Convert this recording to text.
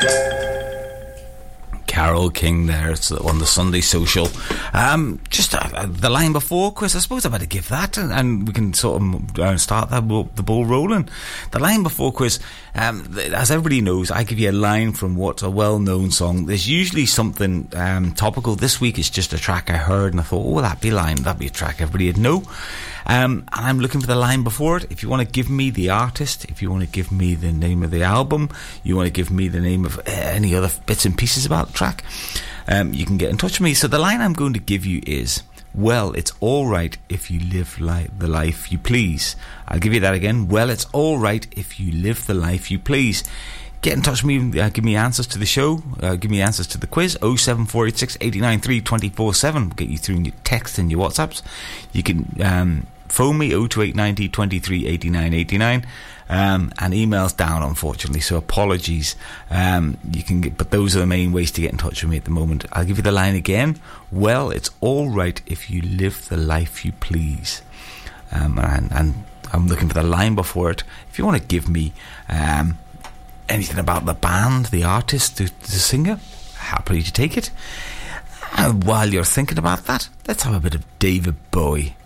Carole King there. It's on the Sunday Social. Just the line before, Chris, I suppose I better give that and we can sort of start the ball rolling. The line before, Chris, as everybody knows, I give you a line from what's a well-known song. There's usually something topical. This week it's just a track I heard and I thought, oh, that'd be a track everybody would know. And I'm looking for the line before it. If you want to give me the artist, if you want to give me the name of the album, you want to give me the name of any other bits and pieces about the track, you can get in touch with me. So the line I'm going to give you is, well, it's all right if you live the life you please. I'll give you that again. Well, it's all right if you live the life you please. Get in touch with me, give me answers to the show, give me answers to the quiz, 07486 893 247. We'll get you through your text and your WhatsApps. You can phone me, 02890 23 89 89. And email's down, unfortunately, so apologies. You can get, but those are the main ways to get in touch with me at the moment. I'll give you the line again. Well, it's all right if you live the life you please. And I'm looking for the line before it. If you want to give me anything about the band, the artist, the singer, happily to take it. While you're thinking about that, let's have a bit of David Bowie.